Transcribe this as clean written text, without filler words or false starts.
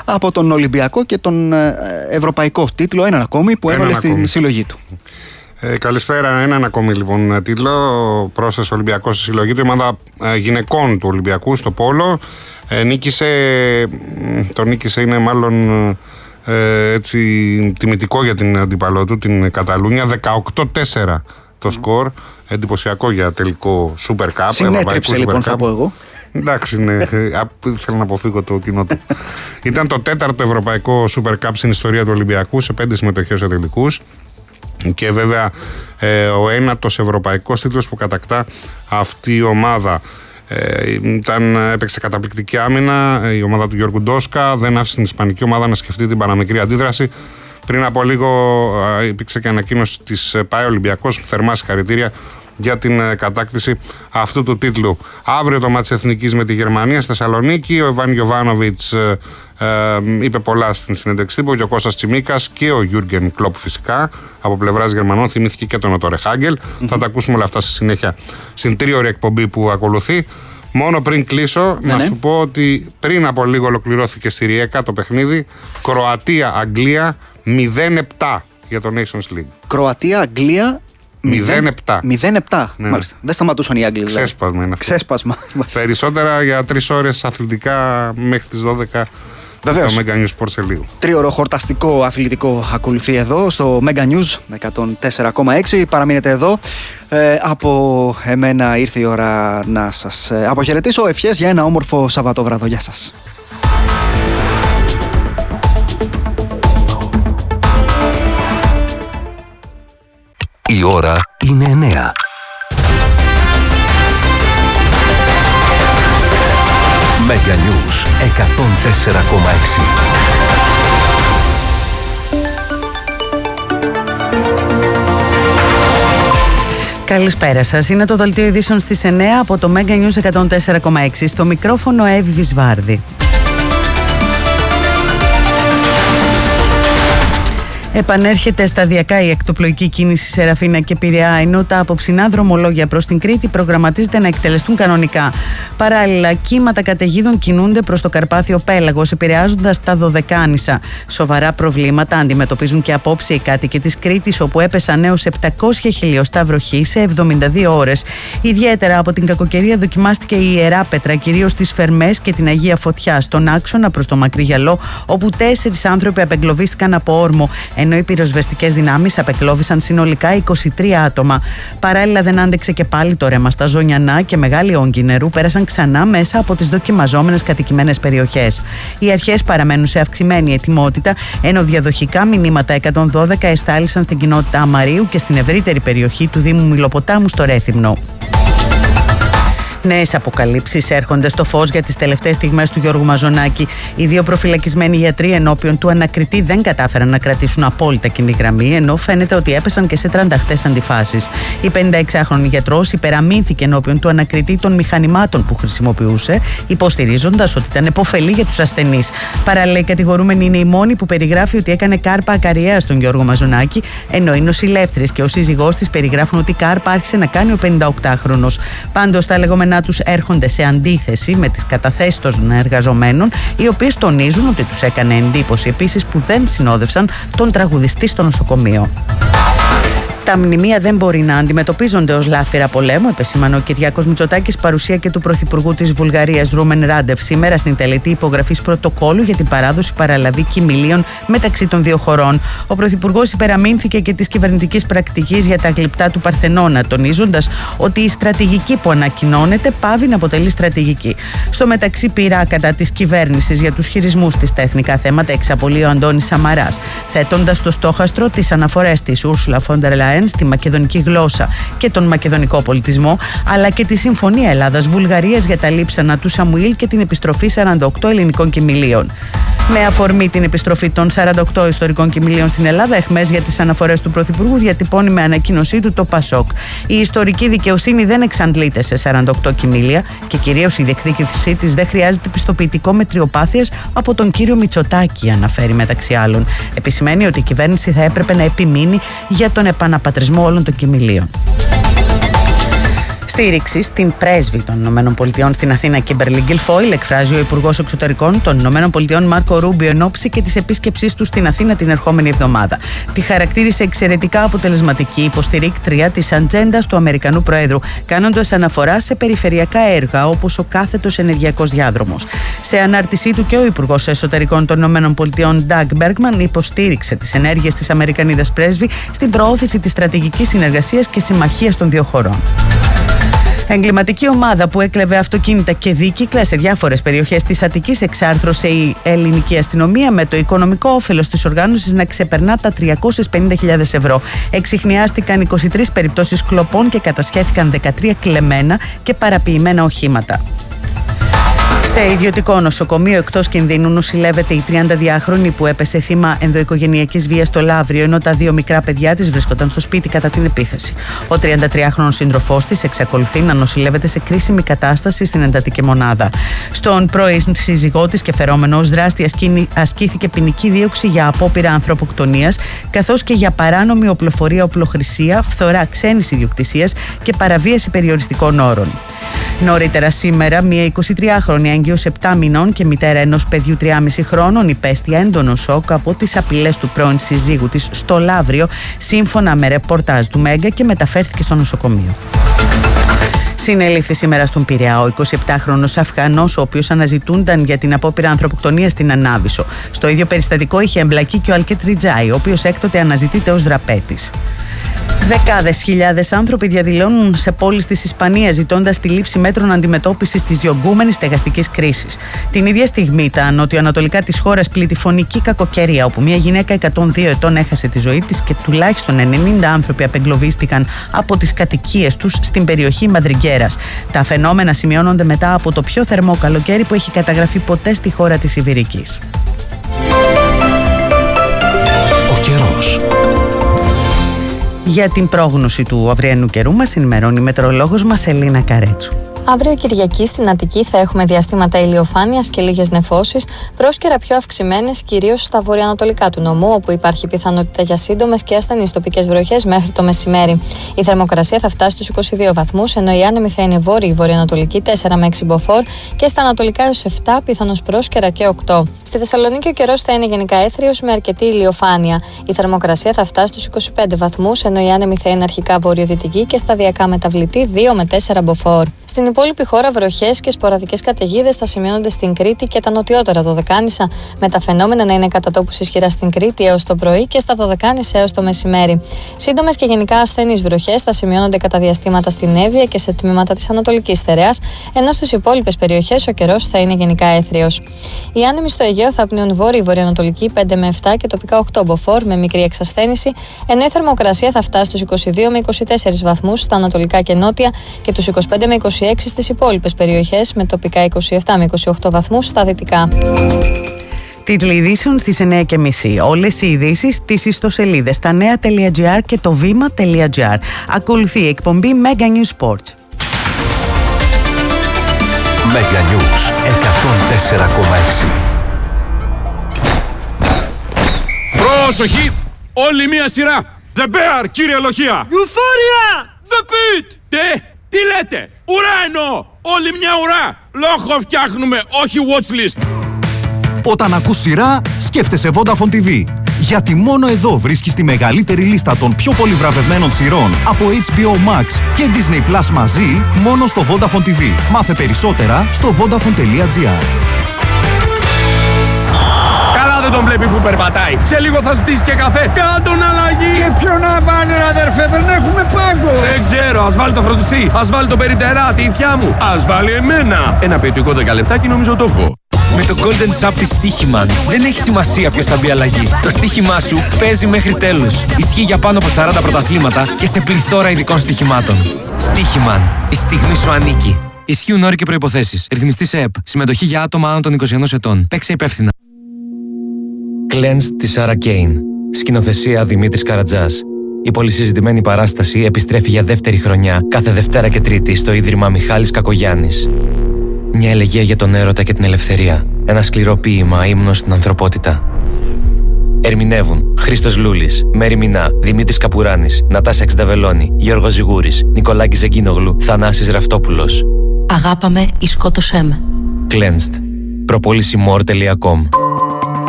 από τον Ολυμπιακό και τον Ευρωπαϊκό τίτλο, έναν ακόμη που έβαλε στην συλλογή του. Καλησπέρα. Έναν ακόμη λοιπόν τίτλο πρόσθεσε ο Ολυμπιακός στη συλλογή του. Η ομάδα γυναικών του Ολυμπιακού στο πόλο νίκησε, είναι μάλλον έτσι τιμητικό για την αντίπαλό του, την Καταλούνια. 18-4 το σκορ. Εντυπωσιακό για τελικό Super Cup. Συνέτριψε λοιπόν, θα πω εγώ. Εντάξει, ναι, θέλω να αποφύγω το κοινό του. Ήταν το 4ο ευρωπαϊκό Super Cup στην ιστορία του Ολυμπιακού, σε 5 συμμετοχές σε τελικούς. Και βέβαια ο ένατος ευρωπαϊκός τίτλος που κατακτά αυτή η ομάδα. Έπαιξε καταπληκτική άμυνα η ομάδα του Γιώργου Ντόσκα, δεν άφησε την ισπανική ομάδα να σκεφτεί την παραμικρή αντίδραση. Πριν από λίγο υπήρξε και ανακοίνωση της ΠΑΕ Ολυμπιακός, θερμά συγχαρητήρια για την κατάκτηση αυτού του τίτλου. Αύριο το μάτς Εθνικής με τη Γερμανία στη Θεσσαλονίκη. Ο Ιβάν Γιοβάνοβιτς είπε πολλά στην συνέντευξη τύπου, και ο Κώστας Τσιμίκας και ο Γιούργεν Κλοπ φυσικά από πλευράς Γερμανών. Θυμήθηκε και τον Οτόρε Χάγκελ. Θα τα ακούσουμε όλα αυτά στη συνέχεια στην τρίωρη εκπομπή που ακολουθεί. Μόνο πριν κλείσω, να σου πω ότι πριν από λίγο ολοκληρώθηκε στη Ριέκα το παιχνίδι. Κροατία-Αγγλία 0-7 για το Nations League. Κροατία-Αγγλία 0-7. 0-7. Ναι. Μάλιστα. Δεν σταματούσαν οι Άγγλοι. Ξέσπασμα είναι αυτό. Ξέσπασμα. Περισσότερα για 3 ώρες αθλητικά μέχρι τις 12. Βεβαίως. Το Mega News Sport σε λίγο. Τρίωρο χορταστικό αθλητικό ακολουθεί εδώ στο Mega News 104,6. Παραμείνετε εδώ. Από εμένα ήρθε η ώρα να σας αποχαιρετήσω. Ευχές για ένα όμορφο Σαββατόβραδο. Γεια σας. Η ώρα είναι 9. Mega News 104,6. Καλησπέρα σας. Είναι το δελτίο ειδήσεων στις 9 από το Mega News 104,6. Στο μικρόφωνο Εύη Βυσβάρδη. Επανέρχεται σταδιακά η εκτοπλοϊκή κίνηση σε Ραφίνα και Πειραιά, ενώ τα απόψινά δρομολόγια προς την Κρήτη προγραμματίζεται να εκτελεστούν κανονικά. Παράλληλα, κύματα καταιγίδων κινούνται προς το Καρπάθιο Πέλαγος, επηρεάζοντας τα Δωδεκάνησα. Σοβαρά προβλήματα αντιμετωπίζουν και απόψε οι κάτοικοι της Κρήτης, όπου έπεσαν έως 700 χιλιοστά βροχή σε 72 ώρες. Ιδιαίτερα από την κακοκαιρία δοκιμάστηκε η Ιεράπετρα, κυρίως στις Φερμές και την Αγία Φωτιά, στον άξονα προς το Μακρύ Γυαλό, όπου 4 άνθρωποι απεγκλωβίστηκαν από όρμο, ενώ οι πυροσβεστικές δυνάμεις απεκλώβησαν συνολικά 23 άτομα. Παράλληλα, δεν άντεξε και πάλι το ρέμα στα Ζωνιανά και μεγάλοι όγκοι νερού πέρασαν ξανά μέσα από τις δοκιμαζόμενες κατοικημένες περιοχές. Οι αρχές παραμένουν σε αυξημένη ετοιμότητα, ενώ διαδοχικά μηνύματα 112 εστάλησαν στην κοινότητα Αμαρίου και στην ευρύτερη περιοχή του Δήμου Μιλοποτάμου στο Ρέθυμνο. Νέες αποκαλύψεις έρχονται στο φως για τις τελευταίες στιγμές του Γιώργου Μαζονάκη. Οι 2 προφυλακισμένοι γιατροί ενώπιον του ανακριτή δεν κατάφεραν να κρατήσουν απόλυτα κοινή γραμμή, ενώ φαίνεται ότι έπεσαν και σε τρανταχτές αντιφάσεις. Η 56χρονη γιατρός υπεραμείνθηκε ενώπιον του ανακριτή των μηχανημάτων που χρησιμοποιούσε, υποστηρίζοντας ότι ήταν επωφελή για τους ασθενείς. Παράλληλα, η κατηγορούμενη είναι η μόνη που περιγράφει ότι έκανε κάρπα ακαριέα στον Γιώργο Μαζονάκη, ενώ οι νοσηλεύτριες και ο σύζυγός της περιγράφουν ότι κάρπα άρχισε να κάνει ο 58χρονος. Πάντως, τα λεγόμενά τους έρχονται σε αντίθεση με τις καταθέσεις των εργαζομένων, οι οποίες τονίζουν ότι τους έκανε εντύπωση επίσης που δεν συνόδευσαν τον τραγουδιστή στο νοσοκομείο. Τα μνημεία δεν μπορεί να αντιμετωπίζονται ως λάφυρα πολέμου, επεσήμανε ο Κυριάκος Μητσοτάκης, παρουσία και του Πρωθυπουργού της Βουλγαρίας Ρούμεν Ράντεφ σήμερα στην τελετή υπογραφής πρωτοκόλου για την παράδοση παραλαβή κοιμηλίων μεταξύ των 2 χωρών. Ο Πρωθυπουργός υπεραμείνθηκε και της κυβερνητικής πρακτικής για τα γλυπτά του Παρθενώνα, τονίζοντας ότι η στρατηγική που ανακοινώνεται πάβει να αποτελεί στρατηγική. Στο μεταξύ, πειρά κατά της κυβέρνησης για τους χειρισμούς της στα εθνικά θέματα εξαπολύει ο Αντώνης Σαμαράς, θέτοντας στο στόχαστρο τις αναφορές της Ούρσουλα φον ντερ Λάιεν στη μακεδονική γλώσσα και τον μακεδονικό πολιτισμό, αλλά και τη Συμφωνία Ελλάδας-Βουλγαρίας για τα λείψανα του Σαμουήλ και την επιστροφή 48 ελληνικών κοιμηλίων. Με αφορμή την επιστροφή των 48 ιστορικών κοιμηλίων στην Ελλάδα, εχμές για τις αναφορές του Πρωθυπουργού διατυπώνει με ανακοίνωσή του το ΠΑΣΟΚ. Η ιστορική δικαιοσύνη δεν εξαντλείται σε 48 κοιμήλια και κυρίως η διεκδίκησή της δεν χρειάζεται πιστοποιητικό μετριοπάθειας από τον κύριο Μητσοτάκη, αναφέρει μεταξύ άλλων. Επισημαίνει ότι η κυβέρνηση θα έπρεπε να επιμείνει για τον επαναπατρισμό όλων των κοιμηλίων. Στήριξη στην πρέσβη των ΗΠΑ στην Αθήνα, Κίμπερλι Γκιλφόιλ, εκφράζει ο Υπουργός Εξωτερικών των ΗΠΑ Μάρκο Ρούμπιο εν ώψη και της επίσκεψής του στην Αθήνα την ερχόμενη εβδομάδα. Τη χαρακτήρισε εξαιρετικά αποτελεσματική υποστηρίκτρια της ατζέντας του Αμερικανού Προέδρου, κάνοντας αναφορά σε περιφερειακά έργα όπως ο κάθετος ενεργειακός διάδρομος. Σε ανάρτησή του και ο Υπουργός Εσωτερικών των ΗΠΑ Ντάγκ Μπέργκμαν υποστήριξε τις ενέργειες της Αμερικανίδας πρέσβη στην προώθηση της στρατηγικής συνεργασίας και συμμαχίας των δύο χωρών. Εγκληματική ομάδα που έκλεβε αυτοκίνητα και δίκυκλα σε διάφορες περιοχές της Αττικής εξάρθρωσε η ελληνική αστυνομία με το οικονομικό όφελος της οργάνωσης να ξεπερνά τα 350.000 ευρώ. Εξιχνιάστηκαν 23 περιπτώσεις κλοπών και κατασχέθηκαν 13 κλεμμένα και παραποιημένα οχήματα. Σε ιδιωτικό νοσοκομείο εκτός κινδύνου νοσηλεύεται η 32χρονη που έπεσε θύμα ενδοοικογενειακής βίας στο Λαύριο, ενώ τα δύο μικρά παιδιά της βρίσκονταν στο σπίτι κατά την επίθεση. Ο 33χρονος σύντροφός της εξακολουθεί να νοσηλεύεται σε κρίσιμη κατάσταση στην εντατική μονάδα. Στον πρώην σύζυγό της και φερόμενο ως δράστη ασκήθηκε ποινική δίωξη για απόπειρα ανθρωποκτονίας, καθώς και για παράνομη οπλοφορία, οπλοχρησία, φθορά ξένης ιδιοκτησίας και παραβίαση περιοριστικών όρων. Νωρίτερα σήμερα, μια 23χρονη έγκυος 7 μηνών και μητέρα ενός παιδιού 3,5 χρόνων υπέστη έντονο σοκ από τις απειλές του πρώην συζύγου της στο Λαύριο, σύμφωνα με ρεπορτάζ του Μέγκα, και μεταφέρθηκε στο νοσοκομείο. Συνελήφθη σήμερα στον Πειραιά ο 27χρονος Αφγανός, ο οποίος αναζητούνταν για την απόπειρα ανθρωποκτονίας στην Ανάβησο. Στο ίδιο περιστατικό είχε εμπλακεί και ο Αλκέτ Ριτζάι, ο οποίος έκτοτε αναζητείται ως δραπέτης. Δεκάδες χιλιάδες άνθρωποι διαδηλώνουν σε πόλεις της Ισπανίας ζητώντας τη λήψη μέτρων αντιμετώπισης της διωγγούμενης στεγαστικής κρίσης. Την ίδια στιγμή τα νοτιοανατολικά της χώρας πλήττει φωνική κακοκαιρία, όπου μια γυναίκα 102 ετών έχασε τη ζωή της και τουλάχιστον 90 άνθρωποι απεγκλωβίστηκαν από τις κατοικίες τους στην περιοχή Μαδριγκέρας. Τα φαινόμενα σημειώνονται μετά από το πιο θερμό καλοκαίρι που έχει καταγραφεί ποτέ στη χώρα της Ιβηρικής. Ο καιρός. Για την πρόγνωση του αυριανού καιρού μας ενημερώνει η μετεωρολόγος μας Ελίνα Καρέτσου. Αύριο Κυριακή στην Αττική θα έχουμε διαστήματα ηλιοφάνειας και λίγες νεφώσεις, πρόσκαιρα πιο αυξημένες κυρίως στα βορειοανατολικά του νομού, όπου υπάρχει πιθανότητα για σύντομες και ασθενείς τοπικές βροχές μέχρι το μεσημέρι. Η θερμοκρασία θα φτάσει στους 22 βαθμούς, ενώ η άνεμη θα είναι βόρειο-βορειοανατολική 4 με 6 μποφόρ και στα ανατολικά έως 7, πιθανώς πρόσκαιρα και 8. Στη Θεσσαλονίκη ο καιρός θα είναι γενικά έθριος με αρκετή ηλιοφάνεια. Η θερμοκρασία θα φτάσει στους 25 βαθμούς, ενώ η άνεμη θα είναι αρχικά βορειοδυτική και σταδιακά μεταβλητή 2 με 4 μποφόρ. Στην υπόλοιπη χώρα, βροχές και σποραδικές καταιγίδες θα σημειώνονται στην Κρήτη και τα νοτιότερα Δωδεκάνησα, με τα φαινόμενα να είναι κατά τόπους ισχυρά στην Κρήτη έως το πρωί και στα Δωδεκάνησα έως το μεσημέρι. Σύντομες και γενικά ασθενείς βροχές θα σημειώνονται κατά διαστήματα στην Εύβοια και σε τμήματα της Ανατολικής Στερεάς, ενώ στις υπόλοιπες περιοχές ο καιρός θα είναι γενικά έθριος. Οι άνεμοι στο Αιγαίο θα πνέουν βόρειο-βορειοανατολική 5 με 7 και τοπικά 8 μποφόρ με μικρή εξασθένηση, ενώ η θερμοκρασία θα φτάσει στους 22 με 24 βαθμούς στα ανατολικά και νότια και τους 25 με 26 στις υπόλοιπες περιοχές, με τοπικά 27 με 28 βαθμούς στα δυτικά. Τίτλοι ειδήσεων στις 9:30. Όλες οι ειδήσεις στις ιστοσελίδες stanea.gr και το vima.gr. Ακολουθεί η εκπομπή Mega News Sports. Mega News 104,6. Πρόσοχη! Όλη μία σειρά! The Bear, κύριε Λοχεία! Euphoria! The Pit! Τι λέτε! Ουρά εννοώ! Όλη μια ουρά! Λόγο φτιάχνουμε, όχι watchlist! Όταν ακούς σειρά, σκέφτεσαι Vodafone TV. Γιατί μόνο εδώ βρίσκεις τη μεγαλύτερη λίστα των πιο πολύ βραβευμένων σειρών από HBO Max και Disney Plus μαζί, μόνο στο Vodafone TV. Μάθε περισσότερα στο vodafone.gr. Καλά δεν τον βλέπει που περπατάει. Σε λίγο θα ζητήσει και καφέ. Κάντον αλλαγή! Και ποιο να βάλει ρε αδερφέ, δεν έχουμε πάγκο! Δεν ξέρω, ας βάλει το φροντιστή, ας βάλει το περιπτερά, τη ηθιά μου. Ας βάλει εμένα. Ένα ποιητικό 10 λεπτάκι νομίζω το έχω. Με το Golden Sub της Στοίχημαν δεν έχει σημασία ποιος θα μπει αλλαγή. Το στοίχημά σου παίζει μέχρι τέλους. Ισχύει για πάνω από 40 πρωταθλήματα και σε πληθώρα ειδικών στοιχημάτων. Στοίχημαν. Η στιγμή σου ανήκει. Ισχύουν όροι και προϋποθέσεις. Ρυθμιστή σε ΕΠ. Συμμετοχή για άτομα άνω των 21 ετών. Παίξε υπεύθυνα. Cleansed της Σάρα Κέιν. Σκηνοθεσία Δημήτρης Καρατζάς. Η πολυσυζητημένη παράσταση επιστρέφει για δεύτερη χρονιά κάθε Δευτέρα και Τρίτη στο Ίδρυμα Μιχάλης Κακογιάννης. Μια ελεγεία για τον έρωτα και την ελευθερία. Ένα σκληρό ποίημα ύμνος στην ανθρωπότητα. Ερμηνεύουν Χρήστος Λούλης, Μέρη Μινά, Δημήτρης Καπουράνης, Νατάσα Εξνταβελώνη, Γιώργος Ζιγούρης, Νικολάκης Ζεγκίνογλου, Θανάσης Ραυτόπουλος. Αγάπαμε ή σκότωσέ με. Cleansed. Προπόληση more.com.